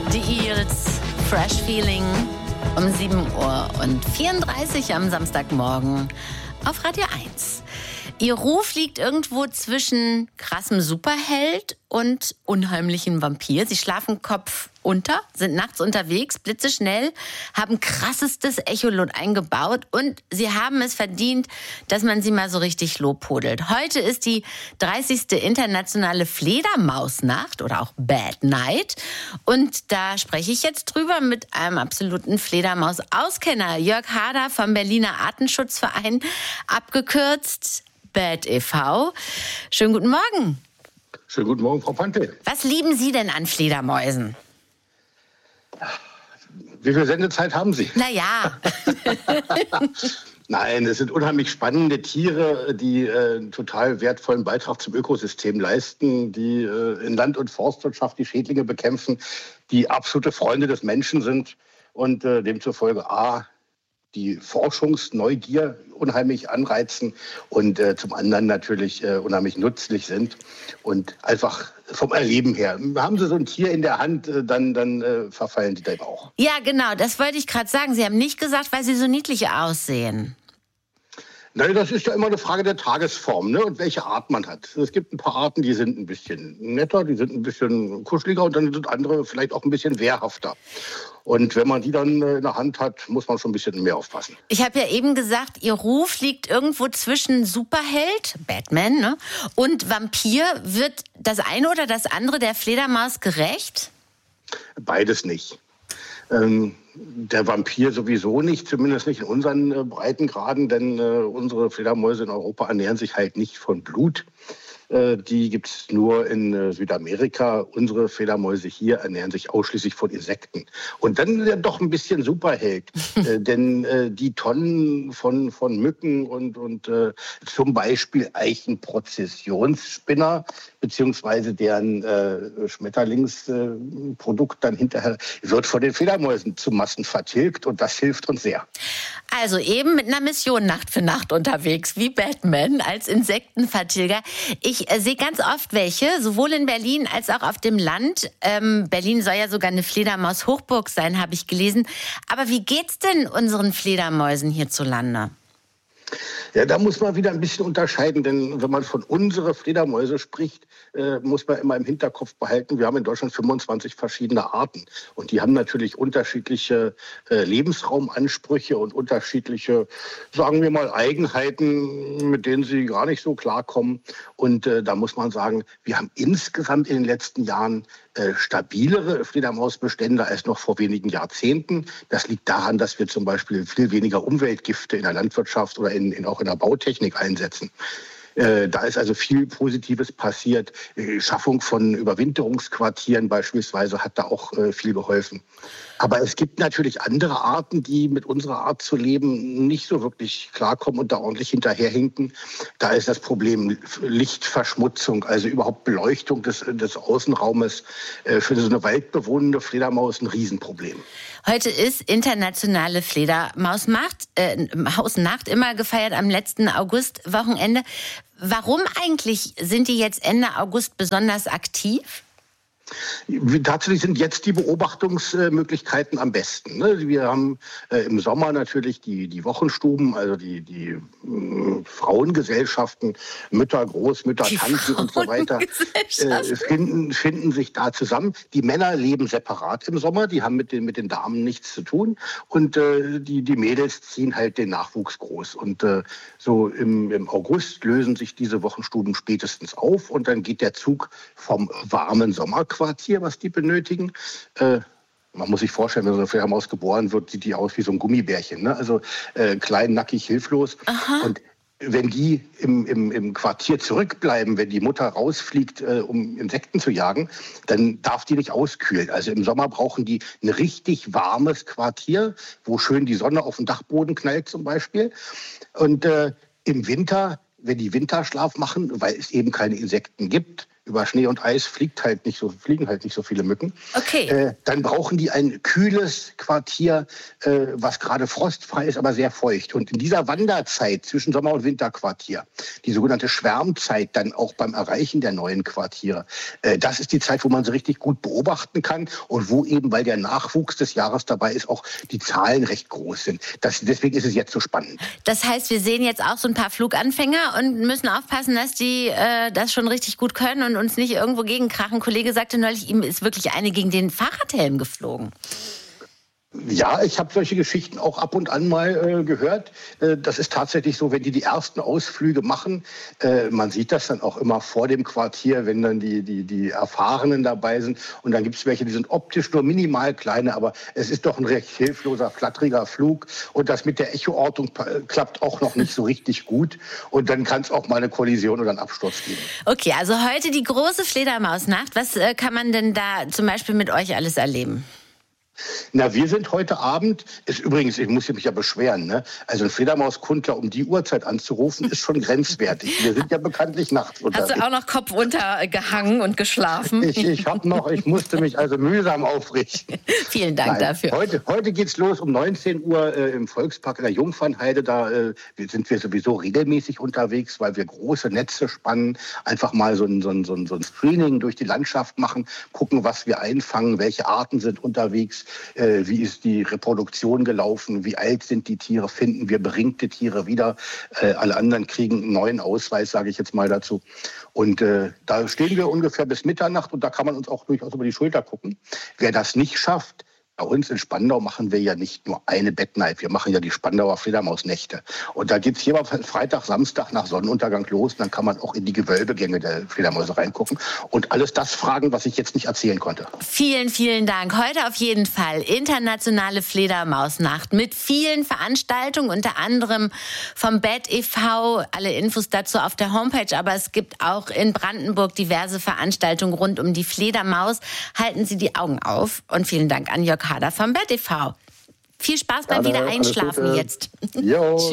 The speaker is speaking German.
Die Eels, Fresh Feeling um 7:34 Uhr am Samstagmorgen auf Radio 1. Ihr Ruf liegt irgendwo zwischen krassem Superheld und unheimlichem Vampir. Sie schlafen Kopf unter, sind nachts unterwegs, blitzeschnell, haben krassestes Echolot eingebaut und sie haben es verdient, dass man sie mal so richtig lobhudelt. Heute ist die 30. internationale Fledermausnacht oder auch Bad Night. Und da spreche ich jetzt drüber mit einem absoluten Fledermaus-Auskenner, Jörg Harder vom Berliner Artenschutzverein, abgekürzt BAD e.V. Schönen guten Morgen. Schönen guten Morgen, Frau Pante. Was lieben Sie denn an Fledermäusen? Wie viel Sendezeit haben Sie? Naja. Nein, es sind unheimlich spannende Tiere, die einen total wertvollen Beitrag zum Ökosystem leisten, die in Land- und Forstwirtschaft die Schädlinge bekämpfen, die absolute Freunde des Menschen sind und demzufolge die Forschungsneugier unheimlich anreizen und zum anderen natürlich unheimlich nützlich sind und einfach vom Erleben her. Haben Sie so ein Tier in der Hand, dann verfallen die dem auch. Ja, genau, das wollte ich gerade sagen. Sie haben nicht gesagt, weil sie so niedlich aussehen. Nein, das ist ja immer eine Frage der Tagesform, ne? Und welche Art man hat. Es gibt ein paar Arten, die sind ein bisschen netter, die sind ein bisschen kuscheliger und dann sind andere vielleicht auch ein bisschen wehrhafter. Und wenn man die dann in der Hand hat, muss man schon ein bisschen mehr aufpassen. Ich habe ja eben gesagt, Ihr Ruf liegt irgendwo zwischen Superheld, Batman, ne, und Vampir. Wird das eine oder das andere der Fledermaus gerecht? Beides nicht. Der Vampir sowieso nicht, zumindest nicht in unseren Breitengraden, denn unsere Fledermäuse in Europa ernähren sich halt nicht von Blut. Die gibt es nur in Südamerika. Unsere Fledermäuse hier ernähren sich ausschließlich von Insekten. Und dann ja doch ein bisschen Superheld. Denn die Tonnen von Mücken und zum Beispiel Eichenprozessionsspinner, beziehungsweise deren Schmetterlingsprodukt dann hinterher, wird von den Fledermäusen zu Massen vertilgt. Und das hilft uns sehr. Also eben mit einer Mission Nacht für Nacht unterwegs, wie Batman als Insektenvertilger. Ich sehe ganz oft welche, sowohl in Berlin als auch auf dem Land. Berlin soll ja sogar eine Fledermaus-Hochburg sein, habe ich gelesen. Aber wie geht's denn unseren Fledermäusen hierzulande? Ja, da muss man wieder ein bisschen unterscheiden, denn wenn man von unsere Fledermäuse spricht, muss man immer im Hinterkopf behalten, wir haben in Deutschland 25 verschiedene Arten und die haben natürlich unterschiedliche Lebensraumansprüche und unterschiedliche, sagen wir mal, Eigenheiten, mit denen sie gar nicht so klarkommen. Und da muss man sagen, wir haben insgesamt in den letzten Jahren stabilere Fledermausbestände als noch vor wenigen Jahrzehnten. Das liegt daran, dass wir zum Beispiel viel weniger Umweltgifte in der Landwirtschaft oder auch in der Bautechnik einsetzen. Da ist also viel Positives passiert. Die Schaffung von Überwinterungsquartieren beispielsweise hat da auch viel geholfen. Aber es gibt natürlich andere Arten, die mit unserer Art zu leben nicht so wirklich klarkommen und da ordentlich hinterherhinken. Da ist das Problem Lichtverschmutzung, also überhaupt Beleuchtung des Außenraumes. Für so eine waldbewohnende Fledermaus ein Riesenproblem. Heute ist internationale Fledermausnacht, immer gefeiert am letzten Augustwochenende. Warum eigentlich sind die jetzt Ende August besonders aktiv? Tatsächlich sind jetzt die Beobachtungsmöglichkeiten am besten. Wir haben im Sommer natürlich die Wochenstuben, also die Frauengesellschaften, Mütter, Großmütter, Tanten und so weiter, finden sich da zusammen. Die Männer leben separat im Sommer, die haben mit den Damen nichts zu tun. Und die Mädels ziehen halt den Nachwuchs groß. Und so im August lösen sich diese Wochenstuben spätestens auf und dann geht der Zug vom warmen Sommerquartier, was die benötigen. Man muss sich vorstellen, wenn so eine Fledermaus geboren wird, sieht die aus wie so ein Gummibärchen. Ne? Also klein, nackig, hilflos. Aha. Und wenn die im Quartier zurückbleiben, wenn die Mutter rausfliegt, um Insekten zu jagen, dann darf die nicht auskühlen. Also im Sommer brauchen die ein richtig warmes Quartier, wo schön die Sonne auf den Dachboden knallt zum Beispiel. Und im Winter, wenn die Winterschlaf machen, weil es eben keine Insekten gibt, Über Schnee und Eis fliegen halt nicht so viele Mücken. Okay. Dann brauchen die ein kühles Quartier, was gerade frostfrei ist, aber sehr feucht. Und in dieser Wanderzeit zwischen Sommer- und Winterquartier, die sogenannte Schwärmzeit dann auch beim Erreichen der neuen Quartiere, das ist die Zeit, wo man sie richtig gut beobachten kann und wo eben, weil der Nachwuchs des Jahres dabei ist, auch die Zahlen recht groß sind. Deswegen ist es jetzt so spannend. Das heißt, wir sehen jetzt auch so ein paar Fluganfänger und müssen aufpassen, dass die das schon richtig gut können und uns nicht irgendwo gegenkrachen. Ein Kollege sagte neulich, ihm ist wirklich eine gegen den Fahrradhelm geflogen. Ja, ich habe solche Geschichten auch ab und an mal gehört. Das ist tatsächlich so, wenn die ersten Ausflüge machen. Man sieht das dann auch immer vor dem Quartier, wenn dann die Erfahrenen dabei sind. Und dann gibt es welche, die sind optisch nur minimal kleine, aber es ist doch ein recht hilfloser, flatteriger Flug. Und das mit der Echoortung klappt auch noch nicht so richtig gut. Und dann kann es auch mal eine Kollision oder einen Absturz geben. Okay, also heute die große Fledermausnacht. Was kann man denn da zum Beispiel mit euch alles erleben? Na, wir sind heute Abend, übrigens, ich muss mich ja beschweren, ne? Also ein Fledermauskundler um die Uhrzeit anzurufen, ist schon grenzwertig. Wir sind ja bekanntlich nachts unterwegs. Hast du auch noch Kopf untergehangen und geschlafen? Ich musste mich also mühsam aufrichten. Vielen Dank dafür. Heute geht's los um 19 Uhr im Volkspark in der Jungfernheide. Da sind wir sowieso regelmäßig unterwegs, weil wir große Netze spannen, einfach mal so ein Screening durch die Landschaft machen, gucken, was wir einfangen, welche Arten sind unterwegs. Wie ist die Reproduktion gelaufen, wie alt sind die Tiere, finden wir beringte Tiere wieder. Alle anderen kriegen einen neuen Ausweis, sage ich jetzt mal dazu. Und da stehen wir ungefähr bis Mitternacht und da kann man uns auch durchaus über die Schulter gucken. Wer das nicht schafft, bei uns in Spandau machen wir ja nicht nur eine Bad-Night, wir machen ja die Spandauer Fledermausnächte. Und da geht es hier von Freitag, Samstag nach Sonnenuntergang los. Und dann kann man auch in die Gewölbegänge der Fledermäuse reingucken und alles das fragen, was ich jetzt nicht erzählen konnte. Vielen, vielen Dank. Heute auf jeden Fall internationale Fledermausnacht mit vielen Veranstaltungen, unter anderem vom BET e.V. Alle Infos dazu auf der Homepage. Aber es gibt auch in Brandenburg diverse Veranstaltungen rund um die Fledermaus. Halten Sie die Augen auf. Und vielen Dank an Jörg Hader vom BET e.V. Viel Spaß beim Wiedereinschlafen jetzt. Jo.